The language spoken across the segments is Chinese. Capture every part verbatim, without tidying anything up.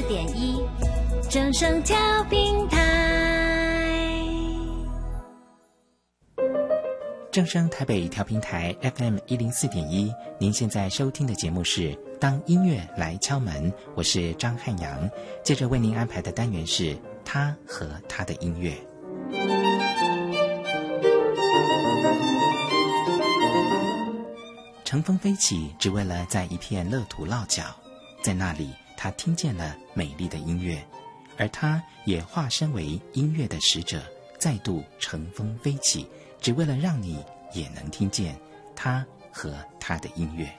点一，正声调频台。 正声台北调频台 F M 一零四点一，您现在收听的节目是《当音乐来敲门》，我是张汉阳。接着为您安排的单元是他和他的音乐。乘风飞起，只为了在一片乐土落脚，在那里他听见了美丽的音乐，而他也化身为音乐的使者，再度乘风飞起，只为了让你也能听见他和他的音乐。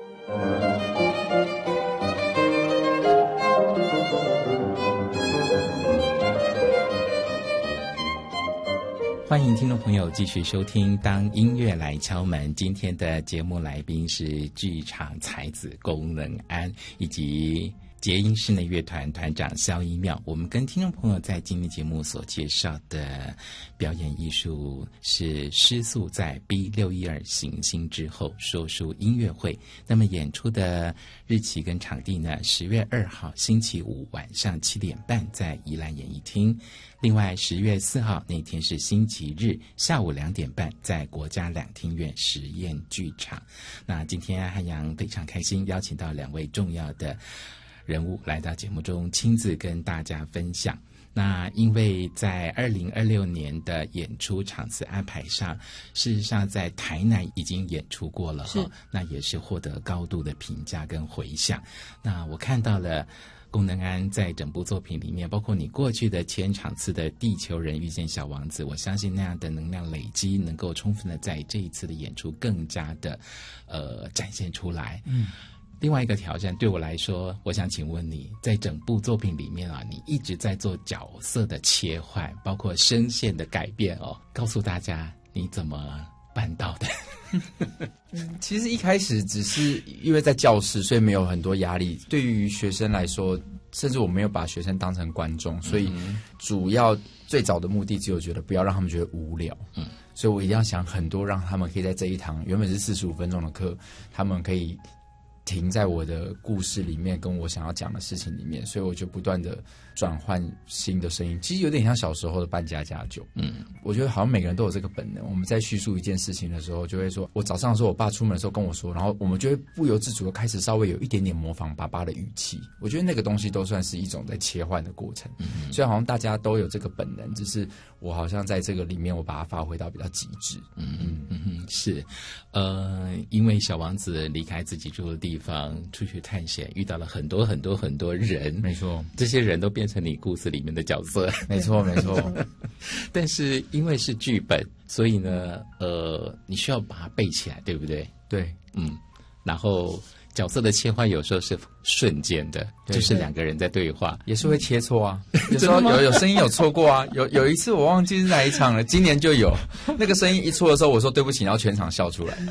欢迎听众朋友继续收听《当音乐来敲门》。今天的节目来宾是剧场才子龚能安，以及捷音室内乐团团长萧一妙。我们跟听众朋友在今天节目所介绍的表演艺术是失速在 B 六一二行星之后说书音乐会。那么演出的日期跟场地呢，十月二号星期五晚上七点半在宜兰演艺厅，另外十月四号那天是星期日下午两点半在国家两厅院实验剧场。那今天汉阳非常开心邀请到两位重要的人物来到节目中亲自跟大家分享。那因为在二零二六年的演出场次安排上，事实上在台南已经演出过了，是那也是获得高度的评价跟回响。那我看到了龚能安在整部作品里面，包括你过去的前场次的《地球人遇见小王子》，我相信那样的能量累积能够充分的在这一次的演出更加的呃展现出来。嗯。另外一个挑战对我来说，我想请问你，在整部作品里面啊，你一直在做角色的切换，包括声线的改变哦，告诉大家你怎么办到的？ 其实一开始只是因为在教室，所以没有很多压力。对于学生来说，甚至我没有把学生当成观众，所以主要最早的目的只有觉得不要让他们觉得无聊。嗯，所以我一定要想很多，让他们可以在这一堂原本是四十五分钟的课，他们可以停在我的故事里面，跟我想要讲的事情里面，所以我就不断的转换新的声音，其实有点像小时候的扮家家酒。嗯，我觉得好像每个人都有这个本能。我们在叙述一件事情的时候，就会说，我早上的时候，我爸出门的时候跟我说，然后我们就会不由自主的开始稍微有一点点模仿爸爸的语气。我觉得那个东西都算是一种在切换的过程。嗯，所以好像大家都有这个本能，只是我好像在这个里面，我把它发挥到比较极致。嗯嗯嗯嗯，是，呃，因为小王子离开自己住的地方，出去探险，遇到了很多很多很多人。 没错， 这些人都变成你故事里面的角色。 没错没错。 但是因为是剧本，所以呢，呃，你需要把它背起来，对不对？ 对， 嗯，然后角色的切换有时候是瞬间的，就是两个人在对话， 也是会切错啊。有时候有有声音有错过啊，有有一次我忘记是哪一场了，今年就有那个声音一错的时候，我说对不起，然后全场笑出来。